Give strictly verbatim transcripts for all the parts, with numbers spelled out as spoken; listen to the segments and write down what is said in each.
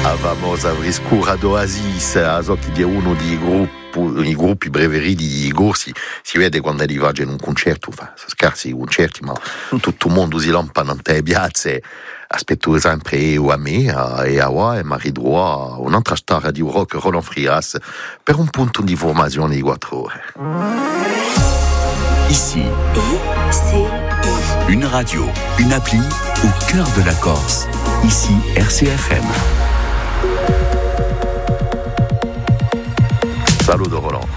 Vamos a Briscoura d'Oasis, a Zocchi di uno di gruppi, i gruppi preferiti di Igor, si, si vede quando arriva in un concerto, fa scarsi concerti, ma tutto il mondo si lampa nelle piazze. Aspetto sempre io a me e a voi e Marie Droit, un'altra star di rock, Roland Frias, per un punto di formazione di quattro ore. Ici, I C I. Une radio, une appli au cœur de la Corse. Ici, R C F M. Salut Roland.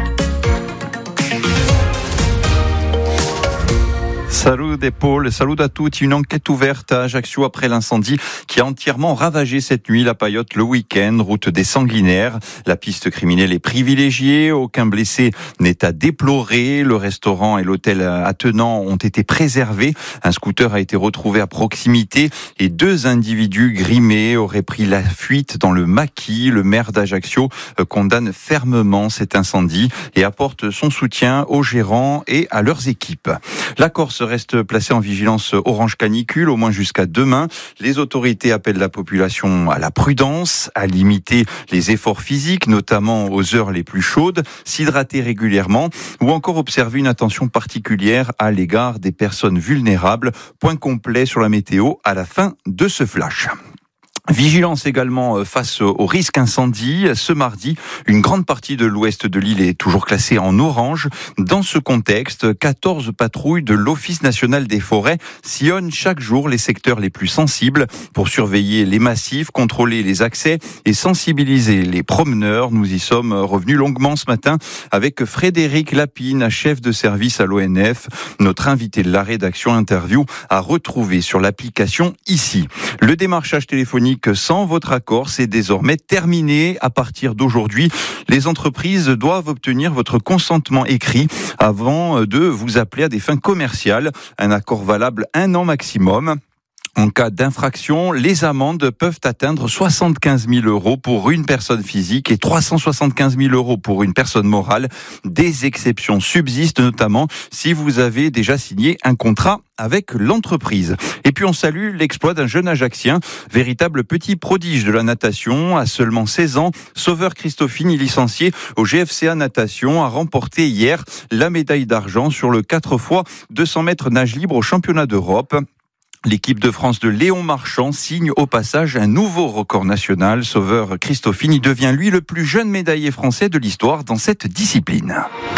Salut des Paul, salut à toutes. Une enquête ouverte à Ajaccio après l'incendie qui a entièrement ravagé cette nuit la Paillote le week-end, route des Sanguinaires. La piste criminelle est privilégiée, aucun blessé n'est à déplorer. Le restaurant et l'hôtel attenant ont été préservés. Un scooter a été retrouvé à proximité et deux individus grimés auraient pris la fuite dans le maquis. Le maire d'Ajaccio condamne fermement cet incendie et apporte son soutien aux gérants et à leurs équipes. La Corse reste placée en vigilance orange canicule, au moins jusqu'à demain. Les autorités appellent la population à la prudence, à limiter les efforts physiques, notamment aux heures les plus chaudes, s'hydrater régulièrement ou encore observer une attention particulière à l'égard des personnes vulnérables. Point complet sur la météo à la fin de ce flash. Vigilance également face au risque incendie. Ce mardi, une grande partie de l'ouest de l'île est toujours classée en orange. Dans ce contexte, quatorze patrouilles de l'Office national des forêts sillonnent chaque jour les secteurs les plus sensibles pour surveiller les massifs, contrôler les accès et sensibiliser les promeneurs. Nous y sommes revenus longuement ce matin avec Frédéric Lapine, chef de service à l'O N F. Notre invité de la rédaction interview à retrouver sur l'application ici. Le démarchage téléphonique sans votre accord, c'est désormais terminé. À partir d'aujourd'hui, les entreprises doivent obtenir votre consentement écrit avant de vous appeler à des fins commerciales. Un accord valable un an maximum. En cas d'infraction, les amendes peuvent atteindre soixante-quinze mille euros pour une personne physique et trois cent soixante-quinze mille euros pour une personne morale. Des exceptions subsistent, notamment si vous avez déjà signé un contrat avec l'entreprise. Et puis on salue l'exploit d'un jeune Ajaccien, véritable petit prodige de la natation. À seulement seize ans, Sauveur Christophine, licencié au G F C A Natation, a remporté hier la médaille d'argent sur le quatre fois deux cents mètres nage libre au championnat d'Europe. L'équipe de France de Léon Marchand signe au passage un nouveau record national. Sauveur Christophine devient lui le plus jeune médaillé français de l'histoire dans cette discipline.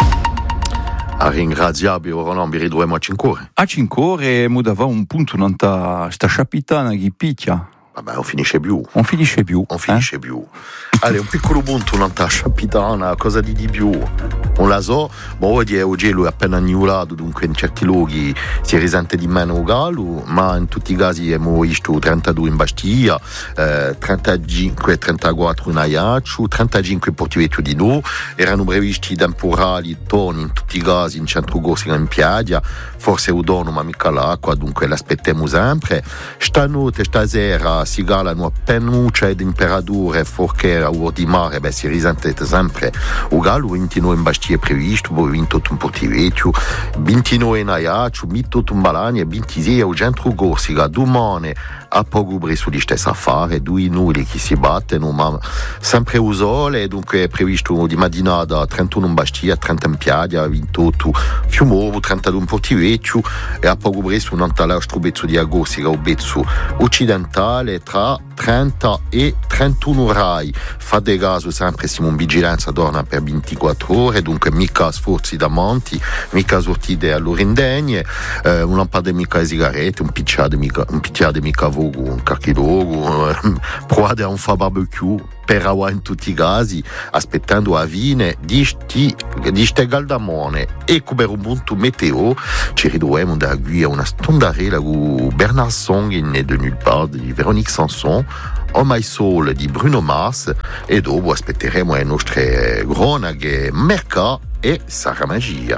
A ringraziabile Roland, mi ritroviamo a cinque ore. A cinque ore mu dava un punto in sta sciapitana che picchia. Vabbè, non finisce più. Non finisce più. Non finisce eh? più. Allora, un piccolo punto, un'altra sciapitana, cosa di di più? Non la so, ma oggi il gelo è appena annullato, dunque in certi luoghi si risente di meno galo, ma in tutti i casi abbiamo visto trentadue in Bastia, eh, trentacinque trentaquattro in Ajaccio, trentacinque in Portivetto di No, erano previsti temporali toni in tutti i casi in centro Corsica in Piadia, forse Udono ma mica l'acqua, dunque l'aspettiamo sempre. Stanotte, stasera si calano appena di temperature, forché a uor di mare, beh, si risente sempre o galo, ventinove in Bastia è previsto, poi ventotto in Portivetto, ventinove in Ajaccio, ventotto in Balania, ventisei al centro Corsica, domani a poco presso di stessa affare, due nuvole che si battono, ma sempre al sole, dunque è previsto di mattinata trentuno in Bastia, trenta in Piadia, ventotto Fiumoro, trentadue in Portivetto e a poco presso un altro pezzo di Corsica, un pezzo occidentale tra trenta e trentuno rai. Fate caso sempre, siamo in vigilanza, torna per ventiquattro ore, dunque mica sforzi da monti, mica sortite all'orindegne, eh, un lampada mica di sigarette, un picciade mica, un picciade mica vogo, un carchidogo, eh, provate a un fa barbecue per avere in tutti i casi, aspettando la fine di sti, di ste galdamone. Ecco, per un punto meteo, ci ritroviamo da qui a una stondarella con Bernard Song e de nulle part di Véronique Sanson, Oh My Soul di Bruno Mars, e dopo aspetteremo le nostre cronache, Merca e Sara Magia.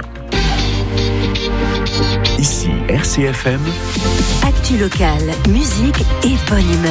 Ici, R C F M. Actu locale, musique et bonne humeur.